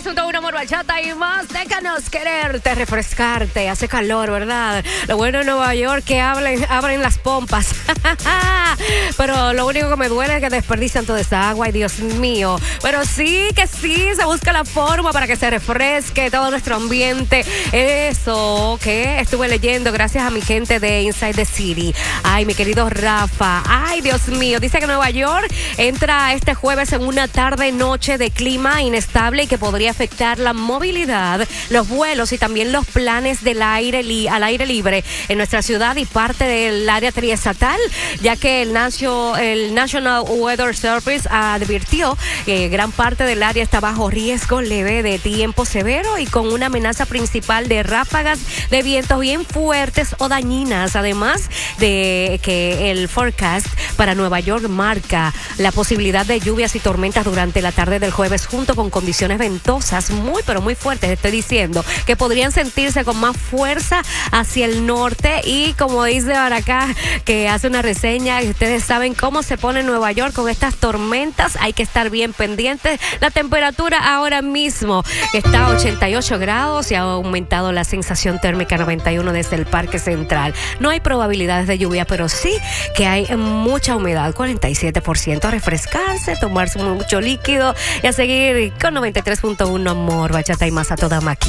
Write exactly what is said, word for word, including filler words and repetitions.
punto uno Amor Bachata y más. Déjanos quererte, refrescarte. Hace calor, ¿verdad? Lo bueno en Nueva York que abren, abren las pompas. Pero lo único que me duele es que desperdician toda esa agua. Ay, Dios mío. Pero sí que sí, se busca la forma para que se refresque todo nuestro ambiente. Eso que estuve leyendo gracias a mi gente de Inside the City. Ay, mi querido Rafa. Ay, Dios mío. Dice que Nueva York entra este jueves en una tarde-noche de clima inestable y que podría afectar la movilidad, los vuelos y también los planes del aire li al aire libre en nuestra ciudad y parte del área triestatal, ya que el, Nacio el National Weather Service advirtió que gran parte del área está bajo riesgo leve de tiempo severo y con una amenaza principal de ráfagas de vientos bien fuertes o dañinas, además de que el forecast para Nueva York marca la posibilidad de lluvias y tormentas durante la tarde del jueves junto con condiciones ventosas muy pero muy fuertes, estoy diciendo, que podrían sentirse con más fuerza hacia el norte y como dice ahora acá, que hace una reseña, y ustedes saben cómo se pone Nueva York con estas tormentas, hay que estar bien pendientes. La temperatura ahora mismo está a ochenta y ocho grados y ha aumentado la sensación térmica a noventa y uno desde el Parque Central. No hay probabilidades de lluvia, pero sí que hay mucha humedad, cuarenta y siete por ciento. A refrescarse, tomarse mucho líquido y a seguir con noventa y tres punto uno Amor Bachata y más a toda máquina.